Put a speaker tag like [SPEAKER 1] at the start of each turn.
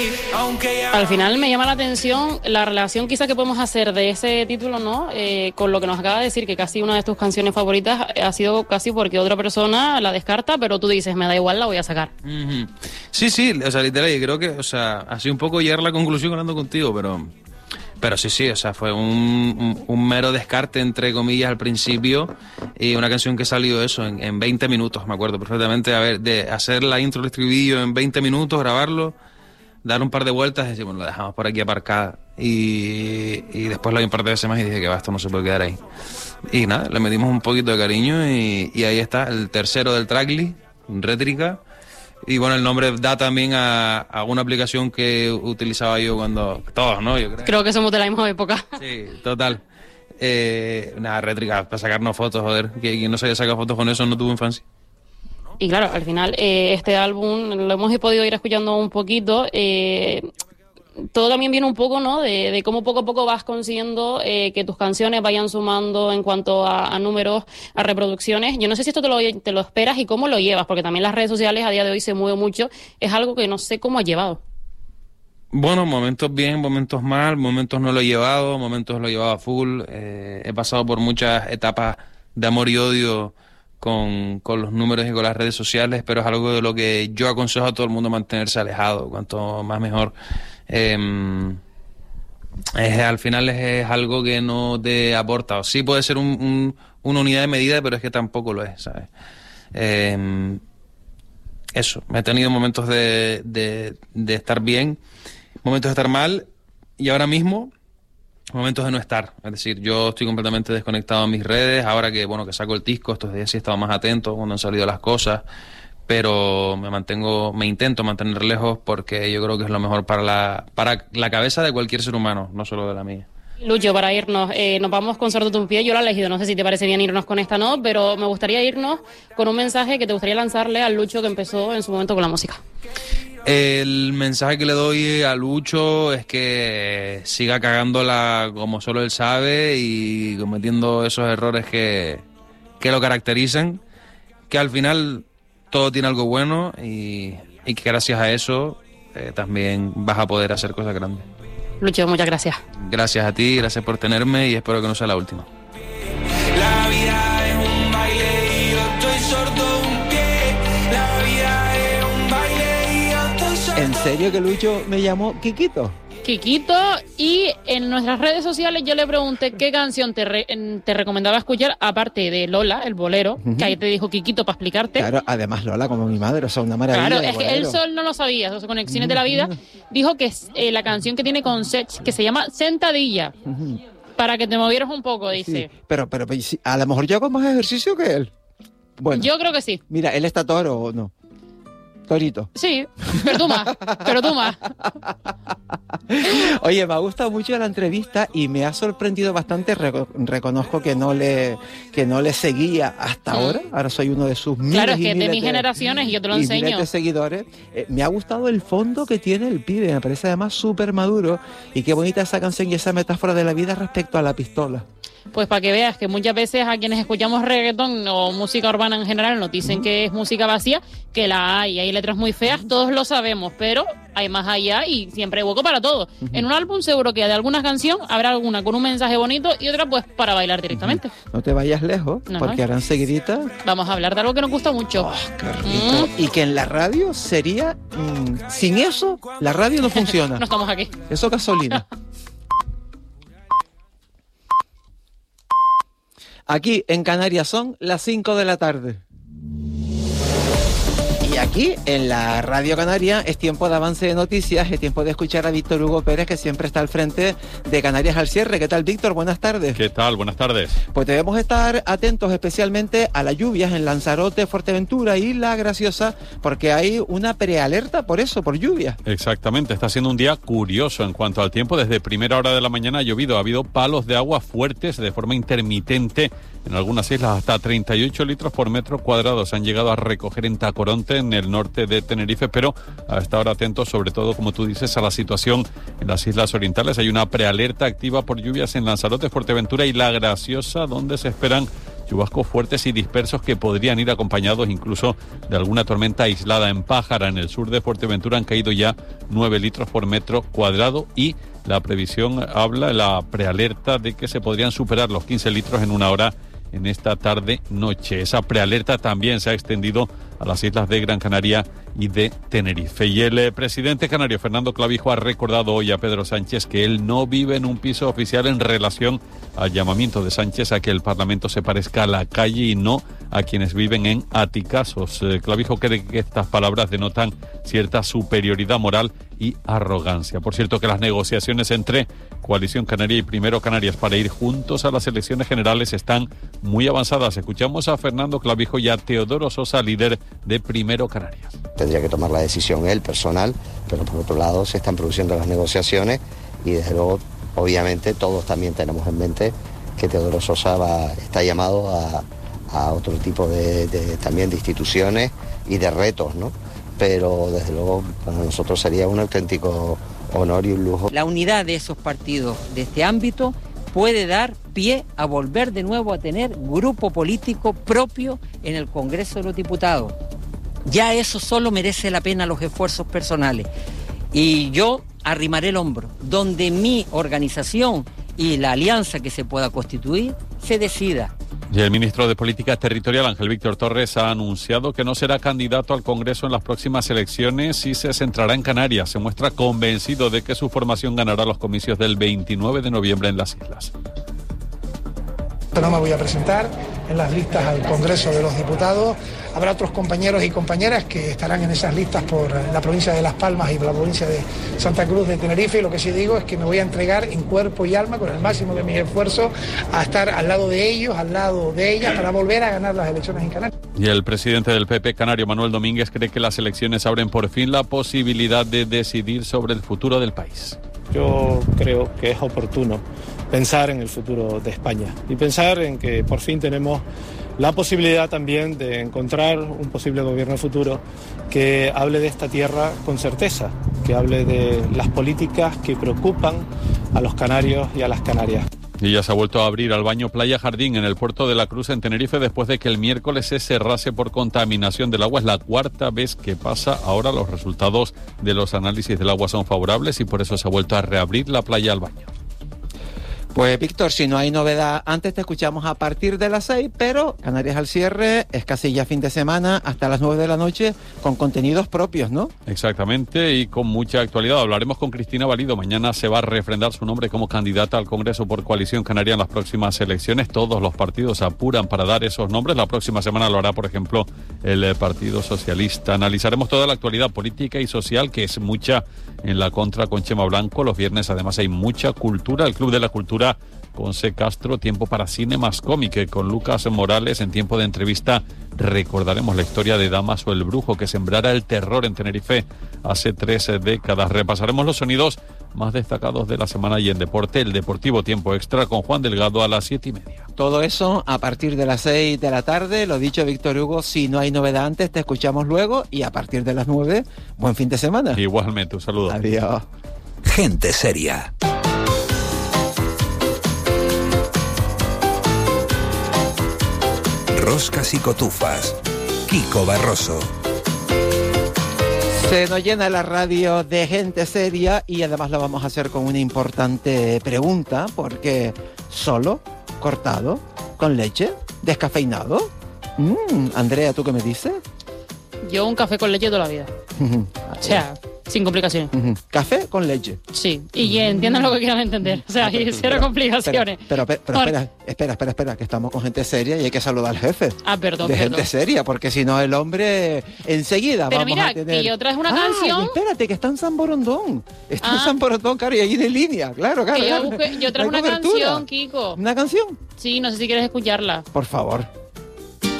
[SPEAKER 1] Al final me llama la atención la relación quizás que podemos hacer de ese título, ¿no? Con lo que nos acaba de decir, que casi una de tus canciones favoritas ha sido casi porque otra persona la descarta, pero tú dices, me da igual, la voy a sacar.
[SPEAKER 2] Uh-huh. Sí, o sea, literal, yo creo que, o sea, ha sido un poco llegar a la conclusión hablando contigo, pero sí, o sea, fue un mero descarte, entre comillas, al principio, y una canción que salió eso en 20 minutos, me acuerdo perfectamente, de hacer la intro, el estribillo en 20 minutos, grabarlo, dar un par de vueltas y decir, bueno, la dejamos por aquí aparcada. Y después la vi un par de veces más y dije que esto no se puede quedar ahí. Y nada, le metimos un poquito de cariño y ahí está, el tercero del tracklist, Rétrica. Y bueno, el nombre da también a una aplicación que utilizaba yo cuando... Todos, ¿no? Yo
[SPEAKER 1] creo que somos de la misma época.
[SPEAKER 2] Sí, total. Rétrica, para sacarnos fotos, joder. Quien no se haya sacado fotos con eso no tuvo infancia.
[SPEAKER 1] Y claro, al final este álbum lo hemos podido ir escuchando un poquito. Todo también viene un poco, ¿no? De cómo poco a poco vas consiguiendo que tus canciones vayan sumando en cuanto a números, a reproducciones. Yo no sé si esto te lo esperas y cómo lo llevas, porque también las redes sociales a día de hoy se mueven mucho. Es algo que no sé cómo has llevado.
[SPEAKER 2] Bueno, momentos bien, momentos mal, momentos no lo he llevado, momentos lo he llevado a full. He pasado por muchas etapas de amor y odio con los números y con las redes sociales, pero es algo de lo que yo aconsejo a todo el mundo mantenerse alejado, cuanto más mejor. Al final es algo que no te aporta, o sí puede ser una unidad de medida, pero es que tampoco lo es, ¿sabes? Eso, he tenido momentos de estar bien, momentos de estar mal, y ahora mismo momentos de no estar. Es decir, yo estoy completamente desconectado de mis redes, ahora que saco el disco, estos días sí he estado más atento cuando han salido las cosas, pero me intento mantener lejos porque yo creo que es lo mejor para la cabeza de cualquier ser humano, no solo de la mía.
[SPEAKER 1] Lucho, para irnos, nos vamos con Sordo tu pie. Yo lo he elegido, no sé si te parece bien irnos con esta, ¿no? Pero me gustaría irnos con un mensaje que te gustaría lanzarle al Lucho que empezó en su momento con la música.
[SPEAKER 2] El mensaje que le doy a Lucho es que siga cagándola como solo él sabe y cometiendo esos errores que lo caracterizan, que al final todo tiene algo bueno y que gracias a eso también vas a poder hacer cosas grandes.
[SPEAKER 1] Lucho, muchas gracias.
[SPEAKER 2] Gracias a ti, gracias por tenerme y espero que no sea la última.
[SPEAKER 3] La vida es un baile y yo estoy sordo un pie. La vida es un baile y yo estoy sordo.
[SPEAKER 4] ¿En serio que Lucho me llamó Quiquito?
[SPEAKER 1] Quiquito, y en nuestras redes sociales yo le pregunté qué canción te recomendaba escuchar, aparte de Lola, el bolero, que ahí te dijo Quiquito para explicarte.
[SPEAKER 4] Claro, además Lola como mi madre, o sea, una maravilla.
[SPEAKER 1] Claro, es que él solo no lo sabía, o sea, Conexiones de la Vida, dijo que es la canción que tiene con Sech, que se llama Sentadilla, para que te movieras un poco, dice.
[SPEAKER 4] Sí, pero a lo mejor yo hago más ejercicio que él. Bueno,
[SPEAKER 1] yo creo que sí.
[SPEAKER 4] Mira, ¿él está toro o no? Torito.
[SPEAKER 1] Sí, pero tú más.
[SPEAKER 4] Oye, me ha gustado mucho la entrevista y me ha sorprendido bastante. Reconozco que no le seguía hasta ahora. Ahora soy uno de sus miles.
[SPEAKER 1] Claro, es que de mis generaciones y yo te lo enseño.
[SPEAKER 4] Miles de seguidores. Me ha gustado el fondo que tiene el pibe. Me parece además súper maduro. Y qué bonita esa canción y esa metáfora de la vida respecto a la pistola.
[SPEAKER 1] Pues para que veas que muchas veces a quienes escuchamos reggaetón o música urbana en general nos dicen que es música vacía, que la hay letras muy feas, todos lo sabemos, pero hay más allá y siempre hay hueco para todo. En un álbum seguro que de alguna canción habrá alguna con un mensaje bonito y otra pues para bailar directamente.
[SPEAKER 4] No te vayas lejos, porque ahora enseguidita
[SPEAKER 1] vamos a hablar de algo que nos gusta mucho.
[SPEAKER 4] Oh, qué rico. Y que en la radio sería... sin eso, la radio no funciona.
[SPEAKER 1] No estamos aquí.
[SPEAKER 4] Eso gasolina. Aquí en Canarias son las 5 de la tarde. Y aquí en la Radio Canaria es tiempo de avance de noticias, es tiempo de escuchar a Víctor Hugo Pérez, que siempre está al frente de Canarias al cierre. ¿Qué tal, Víctor? Buenas tardes.
[SPEAKER 5] ¿Qué tal? Buenas tardes.
[SPEAKER 4] Pues debemos estar atentos especialmente a las lluvias en Lanzarote, Fuerteventura y La Graciosa, porque hay una prealerta por eso, por lluvia.
[SPEAKER 5] Exactamente, está siendo un día curioso en cuanto al tiempo. Desde primera hora de la mañana ha llovido, ha habido palos de agua fuertes de forma intermitente. En algunas islas hasta 38 litros por metro cuadrado se han llegado a recoger en Tacoronte, en el norte de Tenerife, pero a esta hora atentos sobre todo, como tú dices, a la situación en las islas orientales. Hay una prealerta activa por lluvias en Lanzarote, Fuerteventura y La Graciosa, donde se esperan chubascos fuertes y dispersos que podrían ir acompañados incluso de alguna tormenta aislada. En Pájara, en el sur de Fuerteventura, han caído ya 9 litros por metro cuadrado y la previsión habla, la prealerta, de que se podrían superar los 15 litros en una hora en esta tarde-noche. Esa prealerta también se ha extendido a las islas de Gran Canaria y de Tenerife. Y el presidente canario, Fernando Clavijo, ha recordado hoy a Pedro Sánchez que él no vive en un piso oficial en relación al llamamiento de Sánchez a que el Parlamento se parezca a la calle y no a quienes viven en aticazos. Clavijo cree que estas palabras denotan cierta superioridad moral y arrogancia. Por cierto, que las negociaciones entre Coalición Canaria y Primero Canarias para ir juntos a las elecciones generales están muy avanzadas. Escuchamos a Fernando Clavijo y a Teodoro Sosa, líder de Primero Canarias.
[SPEAKER 6] Tendría que tomar la decisión él, personal, pero por otro lado se están produciendo las negociaciones y desde luego, obviamente, todos también tenemos en mente que Teodoro Sosa está llamado a otro tipo también de instituciones y de retos, ¿no? Pero desde luego para nosotros sería un auténtico honor y un lujo.
[SPEAKER 7] La unidad de esos partidos de este ámbito puede dar pie a volver de nuevo a tener grupo político propio en el Congreso de los Diputados. Ya eso solo merece la pena los esfuerzos personales. Y yo arrimaré el hombro, donde mi organización y la alianza que se pueda constituir se decida.
[SPEAKER 5] Y el ministro de Política Territorial, Ángel Víctor Torres, ha anunciado que no será candidato al Congreso en las próximas elecciones y se centrará en Canarias. Se muestra convencido de que su formación ganará los comicios del 29 de noviembre en las islas.
[SPEAKER 8] No me voy a presentar en las listas al Congreso de los Diputados. Habrá otros compañeros y compañeras que estarán en esas listas por la provincia de Las Palmas y por la provincia de Santa Cruz de Tenerife. Y lo que sí digo es que me voy a entregar en cuerpo y alma, con el máximo de mis esfuerzos, a estar al lado de ellos, al lado de ellas, para volver a ganar las elecciones en Canarias.
[SPEAKER 5] Y el presidente del PP canario, Manuel Domínguez, cree que las elecciones abren por fin la posibilidad de decidir sobre el futuro del país.
[SPEAKER 9] Yo creo que es oportuno pensar en el futuro de España y pensar en que por fin tenemos la posibilidad también de encontrar un posible gobierno futuro que hable de esta tierra con certeza, que hable de las políticas que preocupan a los canarios y a las canarias.
[SPEAKER 5] Y ya se ha vuelto a abrir al baño Playa Jardín en el puerto de la Cruz en Tenerife después de que el miércoles se cerrase por contaminación del agua. Es la cuarta vez que pasa. Ahora los resultados de los análisis del agua son favorables y por eso se ha vuelto a reabrir la playa al baño.
[SPEAKER 4] Pues Víctor, si no hay novedad, antes te escuchamos a partir de las 6, pero Canarias al cierre es casi ya fin de semana, hasta las 9 de la noche, con contenidos propios, ¿no?
[SPEAKER 5] Exactamente, y con mucha actualidad. Hablaremos con Cristina Valido. Mañana se va a refrendar su nombre como candidata al Congreso por Coalición Canaria en las próximas elecciones. Todos los partidos apuran para dar esos nombres. La próxima semana lo hará, por ejemplo, el Partido Socialista. Analizaremos toda la actualidad política y social, que es mucha en la contra con Chema Blanco. Los viernes, además, hay mucha cultura. El Club de la Cultura con C. Castro, tiempo para cine más cómic, con Lucas Morales. En tiempo de entrevista recordaremos la historia de Damaso el Brujo, que sembrara el terror en Tenerife hace 13 décadas. Repasaremos los sonidos más destacados de la semana y en deporte, el Deportivo Tiempo Extra con Juan Delgado a las 7:30.
[SPEAKER 4] Todo eso a partir de las 6 de la tarde. Lo dicho, Víctor Hugo, si no hay novedad antes, te escuchamos luego y a partir de las 9, buen fin de semana.
[SPEAKER 5] Igualmente, un saludo.
[SPEAKER 4] Adiós.
[SPEAKER 10] Gente seria. Roscas y cotufas. Kiko Barroso.
[SPEAKER 4] Se nos llena la radio de gente seria y además lo vamos a hacer con una importante pregunta, porque solo, cortado, con leche, descafeinado. Andrea, ¿tú qué me dices?
[SPEAKER 1] Yo un café con leche toda la vida. O sea, sin complicaciones.
[SPEAKER 4] ¿Café con leche?
[SPEAKER 1] Sí, y entiendan lo que quieran entender. O sea, y cero complicaciones.
[SPEAKER 4] Pero espera, que estamos con gente seria y hay que saludar al jefe.
[SPEAKER 1] Perdón.
[SPEAKER 4] Gente seria, porque si no el hombre enseguida
[SPEAKER 1] pero
[SPEAKER 4] vamos
[SPEAKER 1] mira,
[SPEAKER 4] a tener...
[SPEAKER 1] que yo traje una canción...
[SPEAKER 4] espérate, que está en San Borondón. Está en San Borondón, claro, y ahí en línea, claro.
[SPEAKER 1] Yo traje una canción, Kiko.
[SPEAKER 4] ¿Una canción?
[SPEAKER 1] Sí, no sé si quieres escucharla.
[SPEAKER 4] Por favor.